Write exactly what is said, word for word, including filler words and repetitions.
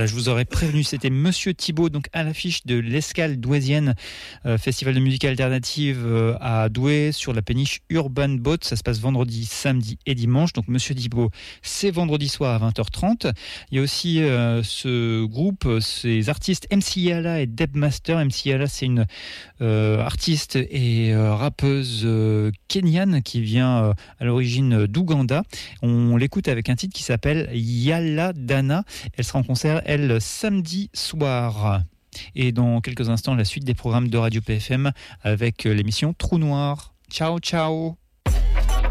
Voilà, je vous aurais prévenu, c'était Monsieur Thibault, donc à l'affiche de l'Escale douaisienne, euh, festival de musique alternative euh, à Douai, sur la péniche Urban Boat. Ça se passe vendredi, samedi et dimanche. Donc Monsieur Thibault, c'est vendredi soir à vingt heures trente. Il y a aussi euh, ce groupe, ces artistes M C Yala et Debmaster. M C Yala, c'est une euh, artiste et euh, rappeuse euh, kenyane qui vient euh, à l'origine d'Ouganda. On l'écoute avec un titre qui s'appelle Yala Dana. Elle sera en concert, elle, samedi soir. Et dans quelques instants, la suite des programmes de Radio P F M avec l'émission Trou Noir. Ciao, ciao.